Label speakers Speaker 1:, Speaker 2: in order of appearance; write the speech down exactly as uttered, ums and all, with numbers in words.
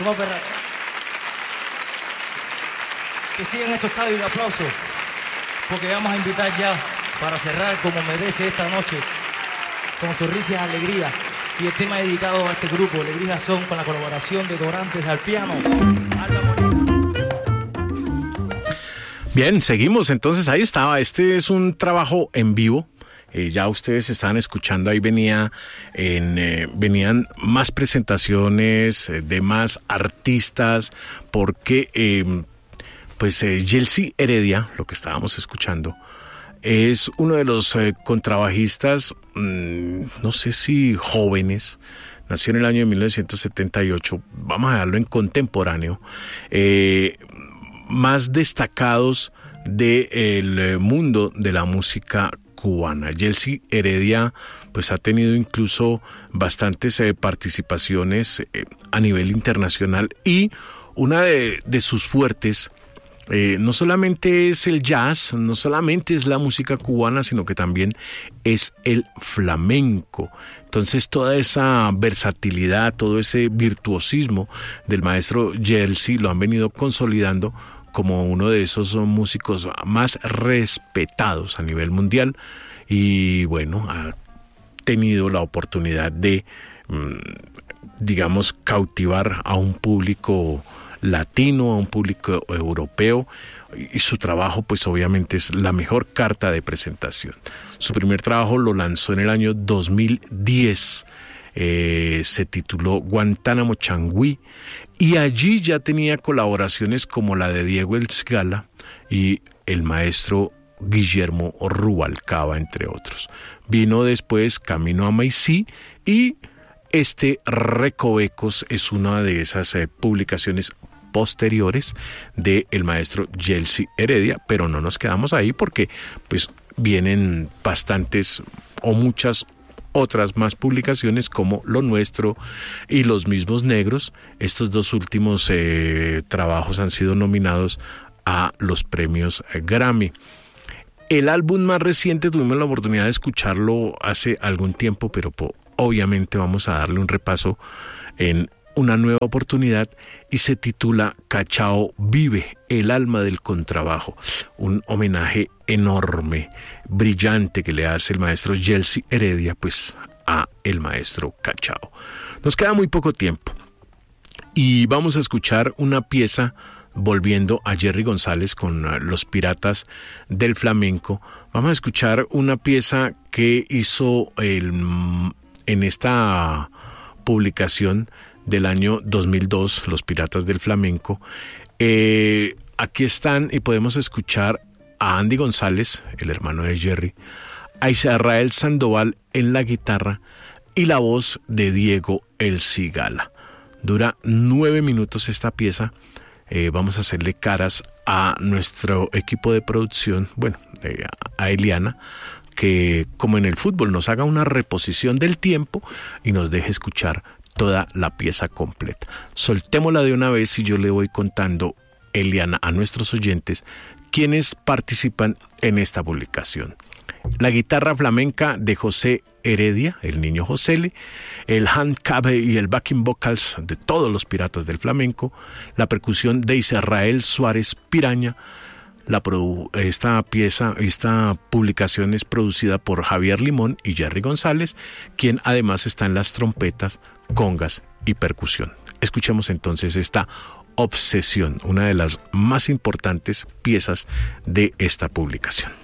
Speaker 1: Toma perra. Que sigan esos estadios de aplauso, porque vamos a invitar ya para cerrar como merece esta noche, con sonrisas y alegría. Y el tema dedicado a este grupo, Alegría Son, con la colaboración de Dorantes al piano.
Speaker 2: Bien, seguimos. Entonces ahí estaba. Este es un trabajo en vivo. Eh, ya ustedes estaban escuchando, ahí venía en, eh, venían más presentaciones eh, de más artistas, porque eh, pues eh, Yeltsin Heredia, lo que estábamos escuchando, es uno de los eh, contrabajistas, mmm, no sé si jóvenes, nació en el año de mil novecientos setenta y ocho, vamos a dejarlo en contemporáneo, eh, más destacados del mundo de la música cubana. Yeltsin Heredia pues ha tenido incluso bastantes eh, participaciones eh, a nivel internacional, y una de, de sus fuertes eh, no solamente es el jazz, no solamente es la música cubana, sino que también es el flamenco. Entonces toda esa versatilidad, todo ese virtuosismo del maestro Yeltsin lo han venido consolidando como uno de esos músicos más respetados a nivel mundial, y bueno, ha tenido la oportunidad de, digamos, cautivar a un público latino, a un público europeo, y su trabajo pues obviamente es la mejor carta de presentación. Su primer trabajo lo lanzó en el año dos mil diez, eh, se tituló Guantánamo Changüí, y allí ya tenía colaboraciones como la de Diego El Cigala y el maestro Guillermo Rubalcaba, entre otros. Vino después Camino a Maicí, y este Recovecos es una de esas eh, publicaciones posteriores del maestro Yeltsin Heredia, pero no nos quedamos ahí, porque pues vienen bastantes o muchas otras más publicaciones, como Lo Nuestro y Los Mismos Negros. Estos dos últimos eh, trabajos han sido nominados a los premios Grammy. El álbum más reciente tuvimos la oportunidad de escucharlo hace algún tiempo, pero po, obviamente vamos a darle un repaso en una nueva oportunidad, y se titula Cachao Vive, el alma del contrabajo. Un homenaje enorme, brillante, que le hace el maestro Yeltsin Heredia pues a el maestro Cachao. Nos queda muy poco tiempo y vamos a escuchar una pieza, volviendo a Jerry González con Los Piratas del Flamenco. Vamos a escuchar una pieza que hizo el, en esta publicación del año dos mil dos, Los Piratas del Flamenco. Eh, aquí están, y podemos escuchar a Andy González, el hermano de Jerry, a Israel Sandoval en la guitarra y la voz de Diego El Cigala. Dura nueve minutos esta pieza. Eh, vamos a hacerle caras a nuestro equipo de producción, bueno, eh, a Eliana, que como en el fútbol nos haga una reposición del tiempo y nos deje escuchar toda la pieza completa. Soltémosla de una vez y yo le voy contando, Eliana, a nuestros oyentes quienes participan en esta publicación. La guitarra flamenca de José Heredia, el niño Josele, el hand cabe y el backing vocals de todos los Piratas del Flamenco, la percusión de Israel Suárez Piraña. La produ- esta pieza, esta publicación es producida por Javier Limón y Jerry González, quien además está en las trompetas, congas y percusión. Escuchemos entonces esta Obsesión, una de las más importantes piezas de esta publicación.